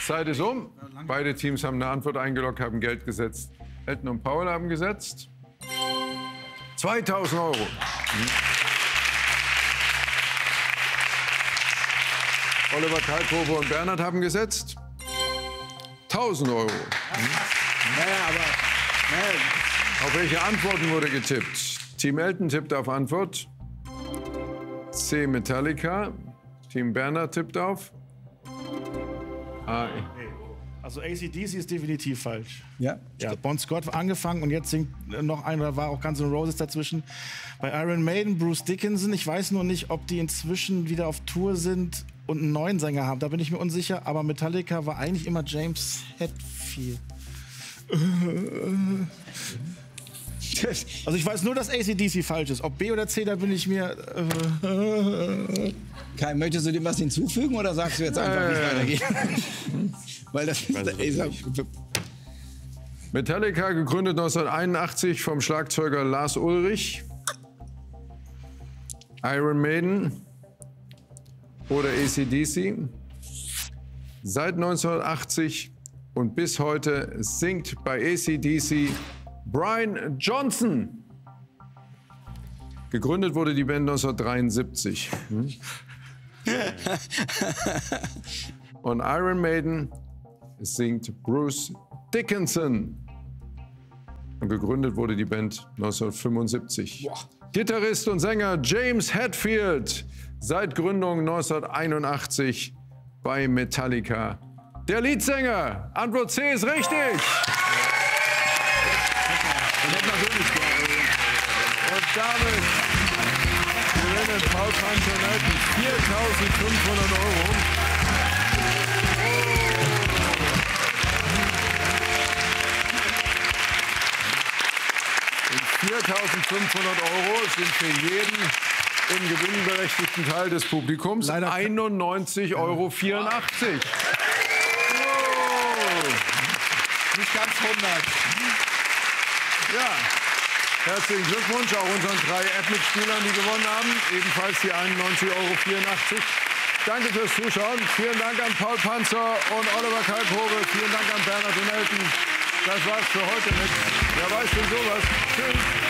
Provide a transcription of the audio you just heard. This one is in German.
Zeit ist um. Beide Teams haben eine Antwort eingeloggt, haben Geld gesetzt. Elton und Paul haben gesetzt. 2.000 Euro. Oliver Kalkofe und Bernhard haben gesetzt. 1.000 Euro. Auf welche Antworten wurde getippt? Team Elton tippt auf Antwort C, Metallica. Team Bernhard tippt auf A. Also AC/DC ist definitiv falsch. Ja. Ja, Bon Scott angefangen und jetzt singt noch einer, da war auch Guns N' Roses dazwischen. Bei Iron Maiden, Bruce Dickinson. Ich weiß nur nicht, ob die inzwischen wieder auf Tour sind und einen neuen Sänger haben. Da bin ich mir unsicher. Aber Metallica war eigentlich immer James Hetfield. Also ich weiß nur, dass AC/DC falsch ist. Ob B oder C, da bin ich mir... Kai, möchtest du dem was hinzufügen oder sagst du jetzt einfach, wie es weitergeht? Weil das Metallica, gegründet 1981 vom Schlagzeuger Lars Ulrich. Iron Maiden oder AC/DC. Seit 1980 und bis heute singt bei AC/DC Brian Johnson. Gegründet wurde die Band 1973. Und Iron Maiden singt Bruce Dickinson. Und gegründet wurde die Band 1975. Gitarrist und Sänger James Hetfield, seit Gründung 1981 bei Metallica. Der Leadsänger, Antwort C ist richtig. Und damit gewinnen Paul Panzer und Elton 4.500 Euro. Und 4.500 Euro sind für jeden im gewinnberechtigten Teil des Publikums 91,84 Euro. nicht ganz 100. Ja, herzlichen Glückwunsch auch unseren 3 App-Mitspielern, die gewonnen haben. Ebenfalls die 91,84 Euro. Danke fürs Zuschauen. Vielen Dank an Paul Panzer und Oliver Kalkofe. Vielen Dank an Bernhard und Elton. Das war's für heute mit Wer weiß denn sowas. Tschüss.